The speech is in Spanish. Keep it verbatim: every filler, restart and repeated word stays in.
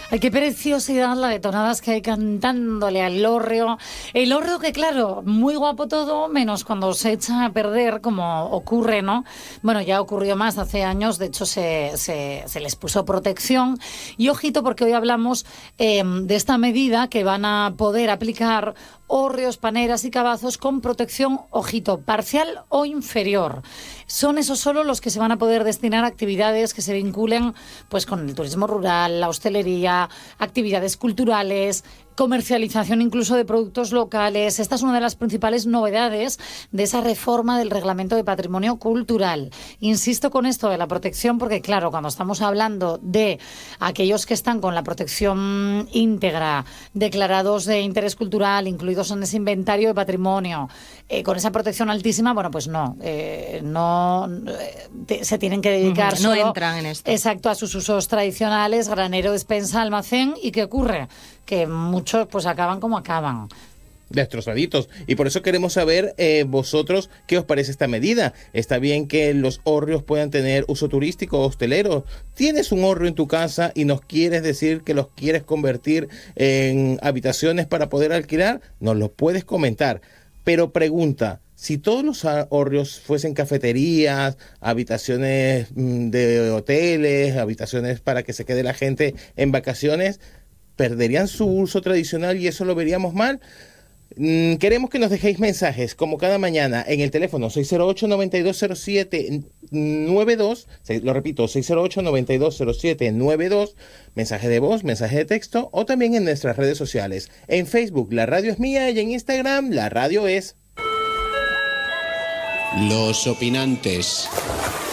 Ay, qué preciosidad la de tonadas que hay cantándole al hórreo. El hórreo que, claro, muy guapo todo, menos cuando se echa a perder, como ocurre, ¿no? Bueno, ya ocurrió más hace años, de hecho se, se, se les puso protección. Y ojito, porque hoy hablamos eh, de esta medida que van a poder aplicar hórreos, paneras y cabazos con protección, ojito, parcial o inferior. Son esos solo los que se van a poder destinar a actividades que se vinculen pues con el turismo rural, la hostelería, actividades culturales, comercialización incluso de productos locales. Esta es una de las principales novedades de esa reforma del Reglamento de Patrimonio Cultural. Insisto con esto de la protección porque, claro, cuando estamos hablando de aquellos que están con la protección íntegra, declarados de interés cultural, incluidos en ese inventario de patrimonio, eh, con esa protección altísima, bueno, pues no, eh, no eh, te, se tienen que dedicar uh-huh, no solo, entran en esto. Exacto, a sus usos tradicionales, granero, despensa, almacén. ¿Y qué ocurre? Que muchos pues acaban como acaban. Destrozaditos. Y por eso queremos saber eh, vosotros qué os parece esta medida. ¿Está bien que los hórreos puedan tener uso turístico o hostelero? ¿Tienes un hórreo en tu casa y nos quieres decir que los quieres convertir en habitaciones para poder alquilar? Nos lo puedes comentar. Pero pregunta, si todos los hórreos fuesen cafeterías, habitaciones de hoteles, habitaciones para que se quede la gente en vacaciones, ¿perderían su uso tradicional y eso lo veríamos mal? Mm, queremos que nos dejéis mensajes, como cada mañana, en el teléfono seis cero ocho, nueve dos cero siete nueve dos, lo repito, seis cero ocho, nueve dos cero siete nueve dos, mensaje de voz, mensaje de texto, o también en nuestras redes sociales. En Facebook, La Radio es Mía, y en Instagram, La Radio es... Los opinantes.